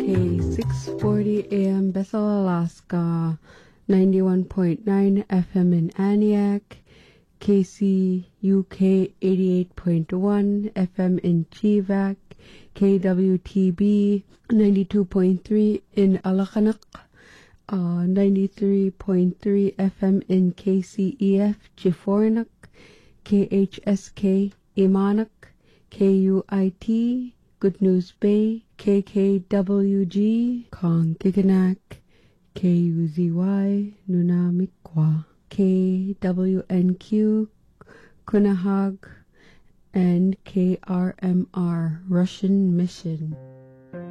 640 AM Bethel, Alaska, 91.9 FM in Aniak, KCUK 88.1 FM in Chivac, KWTB 92.3 in Alakanak, 93.3 FM in KCEF Jifornak, KHSK Imanak, KUIT Good News Bay, KKWG Kongkiganak, KUZY Nunamikwa, KWNQ Kunahag, and KRMR Russian Mission.